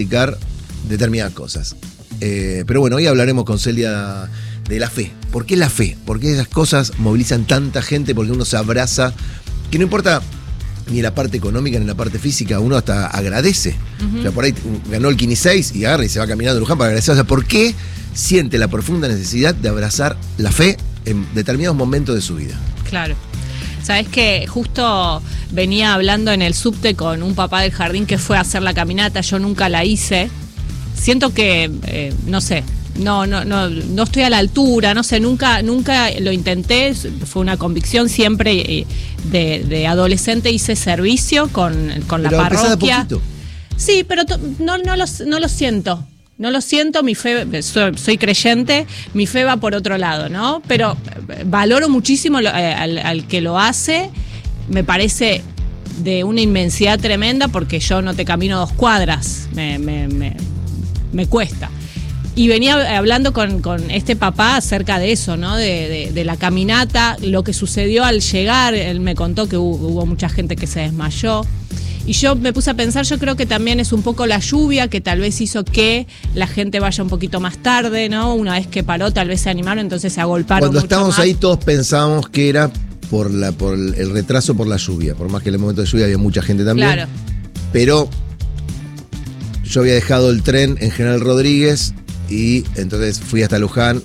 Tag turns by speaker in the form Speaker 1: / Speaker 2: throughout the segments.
Speaker 1: explicar determinadas cosas. Pero bueno, hoy hablaremos con Celia de la fe. ¿Por qué la fe? ¿Por qué esas cosas movilizan tanta gente? Porque uno se abraza, que no importa ni en la parte económica ni en la parte física, uno hasta agradece. O sea, por ahí ganó el Kini 6 y agarra y se va caminando a Luján para agradecer. O sea, ¿por qué siente la profunda necesidad de abrazar la fe en determinados momentos de su vida?
Speaker 2: Claro. Sabés que justo venía hablando en el subte con un papá del jardín que fue a hacer la caminata, yo nunca la hice. Siento que, no sé, no estoy a la altura, no sé, nunca lo intenté, fue una convicción siempre de adolescente, hice servicio con la parroquia. Poquito. Sí, pero no lo siento. No lo siento, mi fe, soy creyente, mi fe va por otro lado, ¿no? Pero valoro muchísimo al que lo hace, me parece de una inmensidad tremenda porque yo no te camino 2 cuadras, me cuesta. Y venía hablando con este papá acerca de eso, ¿no? De la caminata, lo que sucedió al llegar, él me contó que hubo mucha gente que se desmayó. Y yo me puse a pensar, yo creo que también es un poco la lluvia que tal vez hizo que la gente vaya un poquito más tarde, ¿no? Una vez que paró, tal vez se animaron, entonces se agolparon
Speaker 1: Cuando
Speaker 2: mucho
Speaker 1: estábamos
Speaker 2: más.
Speaker 1: ahí todos pensábamos que era por el retraso por la lluvia. Por más que en el momento de lluvia había mucha gente también.
Speaker 2: Claro.
Speaker 1: Pero yo había dejado el tren en General Rodríguez y entonces fui hasta Luján.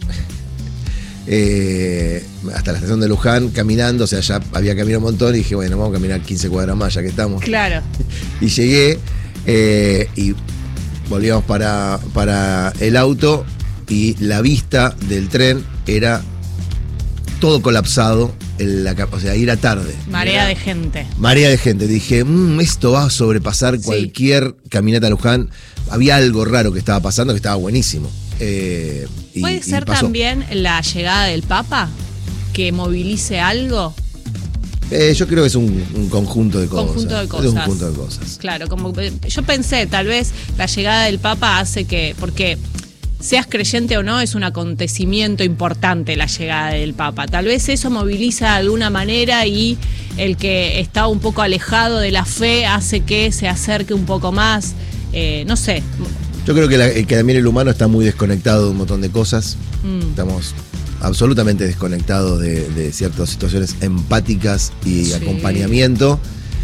Speaker 1: Hasta la estación de Luján caminando, o sea, ya había caminado un montón y dije, bueno, vamos a caminar 15 cuadras más ya que estamos.
Speaker 2: Claro.
Speaker 1: Y llegué y volvíamos para el auto y la vista del tren era todo colapsado, o sea, era tarde.
Speaker 2: Marea de gente.
Speaker 1: Marea de gente. Dije, esto va a sobrepasar cualquier caminata a Luján. Había algo raro que estaba pasando que estaba buenísimo.
Speaker 2: ¿Puede ser también la llegada del Papa que movilice algo?
Speaker 1: Yo creo que es un conjunto de cosas. Es un conjunto de cosas.
Speaker 2: Claro, como yo pensé, tal vez la llegada del Papa hace que, porque seas creyente o no, es un acontecimiento importante la llegada del Papa. Tal vez eso moviliza de alguna manera y el que está un poco alejado de la fe hace que se acerque un poco más, no sé.
Speaker 1: Yo creo que también el humano está muy desconectado de un montón de cosas. Estamos absolutamente desconectados de ciertas situaciones empáticas y acompañamiento.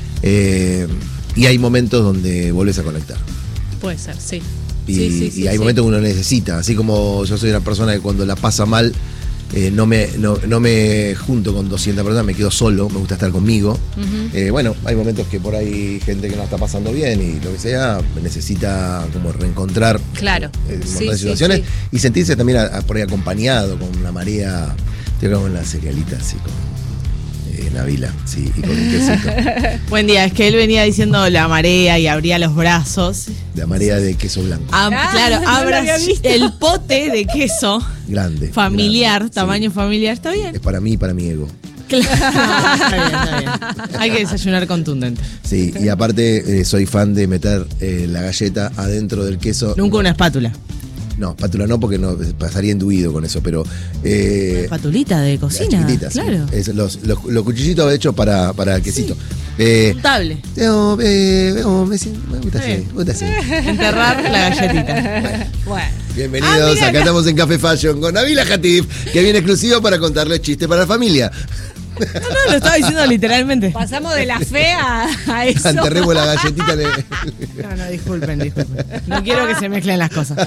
Speaker 1: Y hay momentos donde vuelves a conectar.
Speaker 2: Puede ser, sí.
Speaker 1: Y hay momentos que uno necesita. Así como yo soy una persona que cuando la pasa mal, no me junto con 200 personas, me quedo solo, me gusta estar conmigo. Bueno, hay momentos que por ahí gente que no está pasando bien y lo que sea, necesita como reencontrar situaciones y sentirse también por ahí acompañado con una marea, estoy con la cerealita así con Navila, sí, y con un quesito.
Speaker 3: Buen día, es que él venía diciendo la marea y abría los brazos.
Speaker 1: La marea de queso blanco.
Speaker 3: Claro, abra el pote de queso.
Speaker 1: Grande.
Speaker 3: Familiar,
Speaker 1: grande,
Speaker 3: tamaño familiar, está bien.
Speaker 1: Es para mí y para mi ego.
Speaker 3: Claro. Está bien. Hay que desayunar contundente.
Speaker 1: Sí, y aparte soy fan de meter la galleta adentro del queso.
Speaker 3: Nunca una espátula.
Speaker 1: No, espátula no, porque no pasaría enduido con eso, pero...
Speaker 3: espatulita de cocina, claro.
Speaker 1: Sí. Los cuchillitos hechos para el quesito.
Speaker 3: Untable.
Speaker 1: Me gusta así.
Speaker 3: Enterrar la galletita.
Speaker 2: Bueno.
Speaker 1: Bienvenidos, acá estamos en Café Fashion con Navila Hatif, que viene exclusivo para contarles chistes para la familia.
Speaker 3: No, lo estaba diciendo literalmente.
Speaker 2: Pasamos de la fe a eso.
Speaker 1: Enterremos la galletita.
Speaker 3: No, disculpen. No quiero que se mezclen las cosas.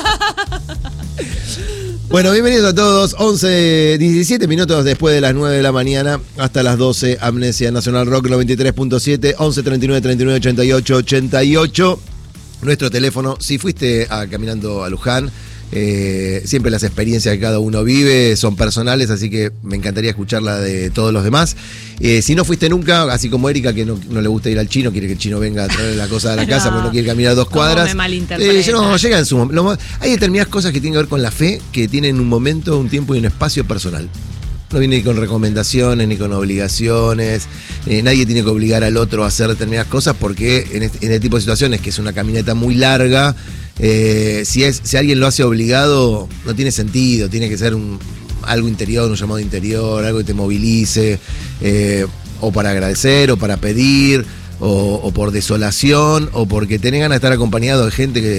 Speaker 1: Bueno, bienvenidos a todos. 17 minutos después de las 9 de la mañana hasta las 12. Amnesia Nacional Rock 93.7, 11 39 39 88 88. Nuestro teléfono. Si fuiste caminando a Luján, siempre las experiencias que cada uno vive son personales, así que me encantaría escuchar la de todos los demás. Si no fuiste nunca, así como Erika, que no le gusta ir al chino, quiere que el chino venga a traer la cosa de la casa, porque no quiere caminar 2 cuadras.
Speaker 2: Me malinterpreta.
Speaker 1: No, llega en su momento. Hay determinadas cosas que tienen que ver con la fe, que tienen un momento, un tiempo y un espacio personal. No viene ni con recomendaciones, ni con obligaciones. Nadie tiene que obligar al otro a hacer determinadas cosas, porque en este tipo de situaciones, que es una caminata muy larga, si alguien lo hace obligado, no tiene sentido. Tiene que ser algo interior, un llamado interior, algo que te movilice, o para agradecer, o para pedir, o por desolación, o porque tenés ganas de estar acompañado de gente